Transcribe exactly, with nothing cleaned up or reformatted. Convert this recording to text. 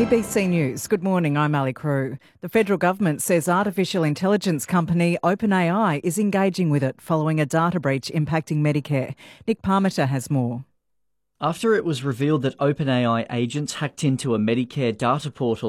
A B C News. Good morning, I'm Ali Crew. The federal government says artificial intelligence company OpenAI is engaging with it following a data breach impacting Medicare. Nick Parmiter has more. After it was revealed that OpenAI agents hacked into a Medicare data portal